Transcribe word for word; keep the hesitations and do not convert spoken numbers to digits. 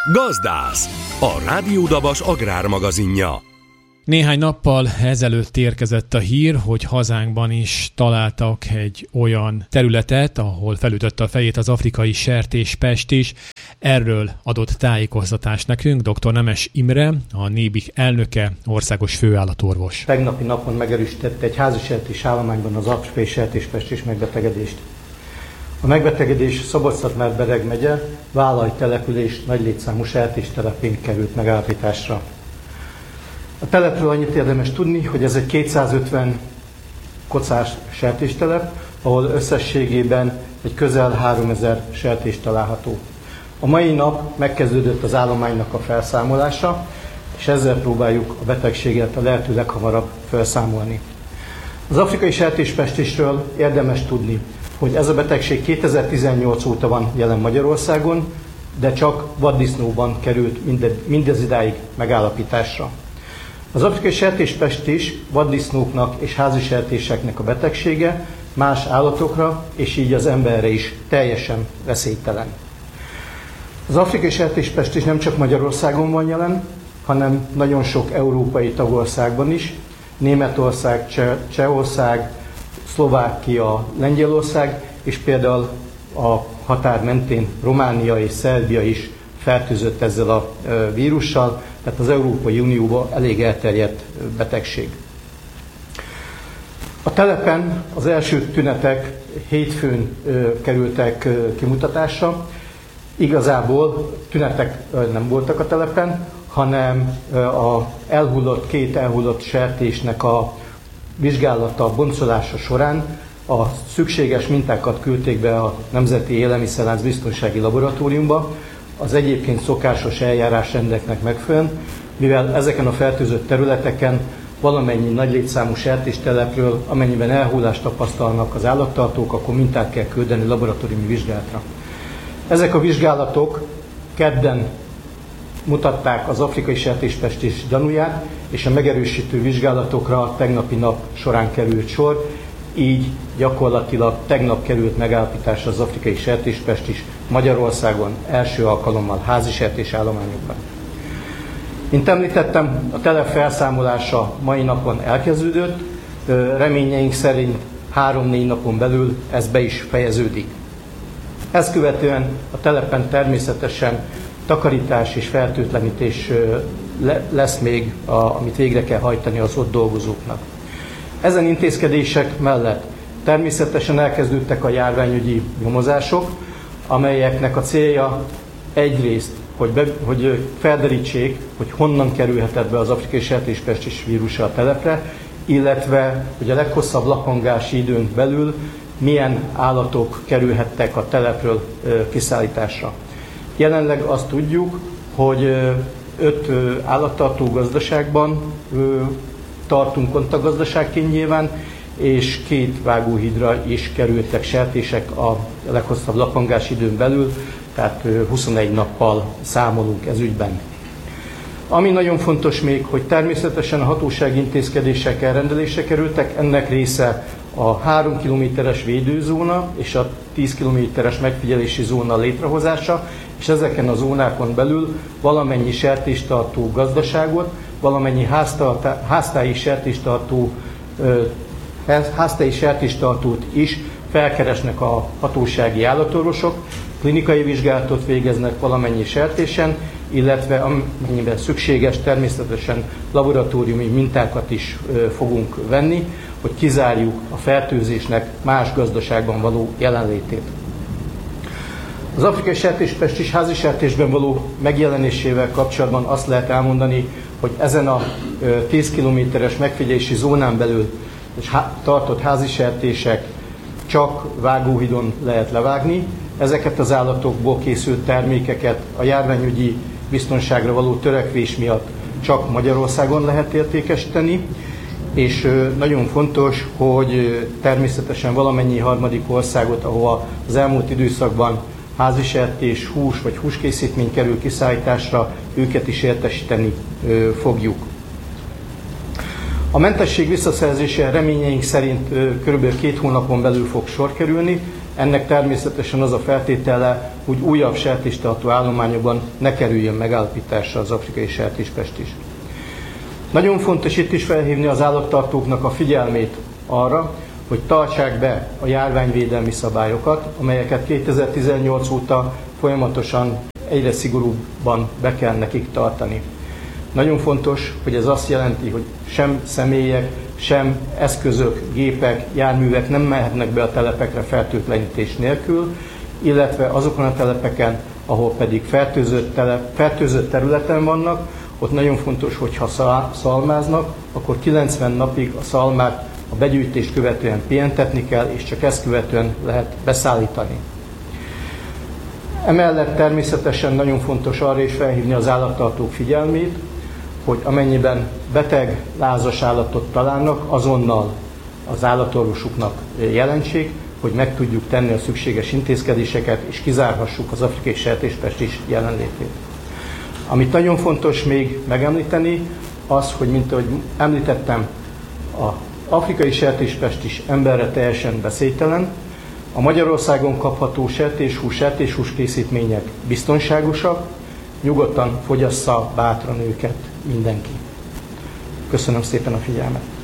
Gazdász, a Rádió Dabas agrármagazinja. Néhány nappal ezelőtt érkezett a hír, hogy hazánkban is találtak egy olyan területet, ahol felütötte a fejét az afrikai sertéspest is. Erről adott tájékoztatást nekünk dr. Nemes Imre, a NÉBIK elnöke, országos főállatorvos. Tegnapi napon megerősítette egy házi sertés állományban az afrikai sertéspest és megbetegedést. A megbetegedés Szabolcs-Szatmár-Bereg megye Válai település nagy létszámú sertéstelepén került megállapításra. A telepről annyit érdemes tudni, hogy ez egy kétszázötven kocás sertéstelep, ahol összességében egy közel háromezer sertés található. A mai nap megkezdődött az állománynak a felszámolása, és ezzel próbáljuk a betegséget a lehető leghamarabb felszámolni. Az afrikai sertéspestésről érdemes tudni, hogy ez a betegség kétezer-tizennyolc óta van jelen Magyarországon, de csak vaddisznóban került mindez idáig megállapításra. Az afrikai sertéspestés vaddisznóknak és házi sertéseknek a betegsége, más állatokra és így az emberre is teljesen veszélytelen. Az afrikai sertéspestés nem csak Magyarországon van jelen, hanem nagyon sok európai tagországban is, Németország, Cseh, Csehország, Szlovákia, Lengyelország, és például a határ mentén Románia és Szerbia is fertőzött ezzel a vírussal, tehát az Európai Unióban elég elterjedt betegség. A telepen az első tünetek hétfőn kerültek kimutatásra. Igazából tünetek nem voltak a telepen, hanem a elhullott, két elhullott sertésnek a vizsgálata, boncolása során a szükséges mintákat küldték be a Nemzeti Élelmiszerlánc Biztonsági Laboratóriumba, az egyébként szokásos eljárásrendeknek megfelelően, mivel ezeken a fertőzött területeken valamennyi nagy létszámú sertéstelepről, amennyiben elhullást tapasztalnak az állattartók, akkor mintát kell küldeni laboratóriumi vizsgálatra. Ezek a vizsgálatok kedden mutatták az afrikai sertéspestés gyanúját, és a megerősítő vizsgálatokra tegnapi nap során került sor, így gyakorlatilag tegnap került megállapításra az afrikai sertéspestés Magyarországon első alkalommal házi sertésállományokban. Mint említettem, a telep felszámolása mai napon elkezdődött, reményeink szerint három-négy napon belül ez be is fejeződik. Ezt követően a telepen természetesen takarítás és fertőtlenítés lesz még, amit végre kell hajtani az ott dolgozóknak. Ezen intézkedések mellett természetesen elkezdődtek a járványügyi nyomozások, amelyeknek a célja egyrészt, hogy, be, hogy felderítsék, hogy honnan kerülhetett be az afrikai sertéspestis vírusa a telepre, illetve hogy a leghosszabb lapangási időn belül milyen állatok kerülhettek a telepről kiszállításra. Jelenleg azt tudjuk, hogy öt állattartó gazdaságban tartunk kontaktgazdaságként nyilván, és két vágóhídra is kerültek sertések a leghosszabb lapangási időn belül, tehát huszonegy nappal számolunk ez ügyben. Ami nagyon fontos még, hogy természetesen a hatósági intézkedések elrendelésre kerültek, ennek része a három kilométeres védőzóna és a tíz kilométeres megfigyelési zóna létrehozása, és ezeken a zónákon belül valamennyi sertéstartó gazdaságot, valamennyi háztáji sertéstartó, háztáji sertéstartót is felkeresnek a hatósági állatorvosok, klinikai vizsgálatot végeznek valamennyi sertésen, illetve amennyiben szükséges, természetesen laboratóriumi mintákat is fogunk venni, hogy kizárjuk a fertőzésnek más gazdaságban való jelenlétét. Az afrikai sertéspestis házi sertésben való megjelenésével kapcsolatban azt lehet elmondani, hogy ezen a tíz kilométeres megfigyelési zónán belül tartott házi sertések csak vágóhidon lehet levágni. Ezeket az állatokból készült termékeket a járványügyi biztonságra való törekvés miatt csak Magyarországon lehet értékesíteni, és nagyon fontos, hogy természetesen valamennyi harmadik országot, ahova az elmúlt időszakban házisertés, hús vagy húskészítmény kerül kiszállításra, őket is értesíteni fogjuk. A mentesség visszaszerzése reményeink szerint körülbelül két hónapon belül fog sor kerülni. Ennek természetesen az a feltétele, hogy újabb sertéstartó állományokban ne kerüljön megállapításra az afrikai sertéspest is. Nagyon fontos itt is felhívni az állattartóknak a figyelmét arra, hogy tartsák be a járványvédelmi szabályokat, amelyeket kétezer-tizennyolc óta folyamatosan egyre szigorúbban be kell nekik tartani. Nagyon fontos, hogy ez azt jelenti, hogy sem személyek, sem eszközök, gépek, járművek nem mehetnek be a telepekre fertőtlenítés nélkül, illetve azokon a telepeken, ahol pedig fertőzött, telep, fertőzött területen vannak, ott nagyon fontos, hogy ha szalmáznak, akkor kilencven napig a szalmát a begyűjtést követően pihentetni kell, és csak ezt követően lehet beszállítani. Emellett természetesen nagyon fontos arra is felhívni az állattartók figyelmét, hogy amennyiben beteg, lázas állatot találnak, azonnal az állatorvosuknak jelentsék, hogy meg tudjuk tenni a szükséges intézkedéseket, és kizárhassuk az afrikai sertéspest is jelenlétét. Amit nagyon fontos még megemlíteni, az, hogy mint ahogy említettem, az afrikai sertéspest is emberre teljesen veszélytelen. A Magyarországon kapható sertéshús, sertéshús készítmények biztonságosak, nyugodtan fogyassza bátran őket mindenki. Köszönöm szépen a figyelmet!